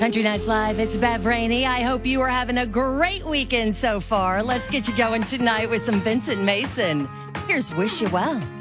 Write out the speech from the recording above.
Country Nights Live, it's Bev Rainey. I hope you are having a great weekend so far. Let's get you going tonight with some Vincent Mason. Here's Wish You Well.